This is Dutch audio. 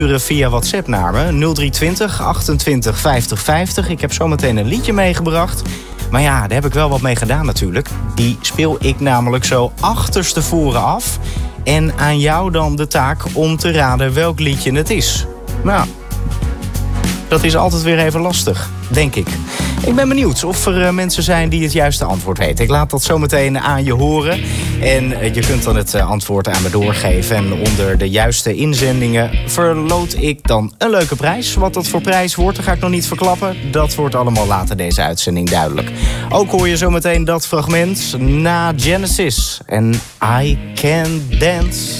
via WhatsApp naar me. 0320 28 50 50. Ik heb zometeen een liedje meegebracht. Maar ja, daar heb ik wel wat mee gedaan natuurlijk. Die speel ik namelijk zo achterstevoren af. En aan jou dan de taak om te raden welk liedje het is. Nou, dat is altijd weer even lastig, denk ik. Ik ben benieuwd of er mensen zijn die het juiste antwoord weten. Ik laat dat zometeen aan je horen. En je kunt dan het antwoord aan me doorgeven. En onder de juiste inzendingen verloot ik dan een leuke prijs. Wat dat voor prijs wordt, dat ga ik nog niet verklappen. Dat wordt allemaal later deze uitzending duidelijk. Ook hoor je zometeen dat fragment na Genesis. En I Can Dance.